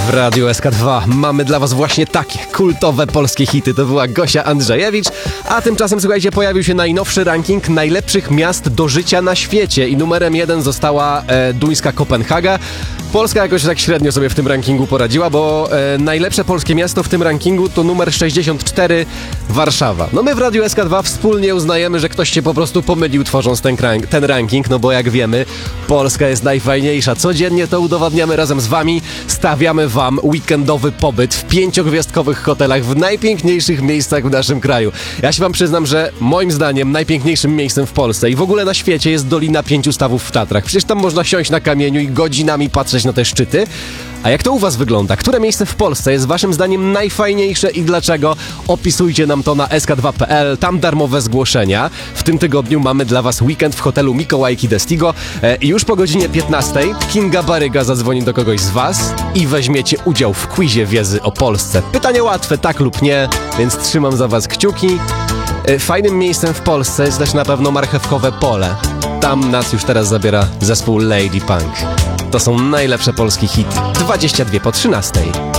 W Radiu SK2 mamy dla was właśnie takie kultowe polskie hity. To była Gosia Andrzejewicz, a tymczasem, słuchajcie, pojawił się najnowszy ranking najlepszych miast do życia na świecie i numerem 1 została duńska Kopenhaga. Polska jakoś tak średnio sobie w tym rankingu poradziła, bo najlepsze polskie miasto w tym rankingu to numer 64 Warszawa. No my w Radiu SK2 wspólnie uznajemy, że ktoś się po prostu pomylił, tworząc ten ranking, no bo jak wiemy, Polska jest najfajniejsza. Codziennie to udowadniamy razem z wami. Stawiamy wam weekendowy pobyt w 5-gwiazdkowych hotelach w najpiękniejszych miejscach w naszym kraju. Ja się wam przyznam, że moim zdaniem najpiękniejszym miejscem w Polsce i w ogóle na świecie jest Dolina Pięciu Stawów w Tatrach. Przecież tam można siąść na kamieniu i godzinami patrzeć na te szczyty. A jak to u was wygląda? Które miejsce w Polsce jest waszym zdaniem najfajniejsze i dlaczego? Opisujcie nam to na sk2.pl, tam darmowe zgłoszenia. W tym tygodniu mamy dla was weekend w hotelu Mikołajki Destigo i już po godzinie 15 Kinga Baryga zadzwoni do kogoś z was i weźmiecie udział w quizie wiedzy o Polsce. Pytanie łatwe, tak lub nie, więc trzymam za was kciuki. Fajnym miejscem w Polsce jest też na pewno Marchewkowe Pole. Tam nas już teraz zabiera zespół Lady Punk. To są najlepsze polskie hity. 22 po 13.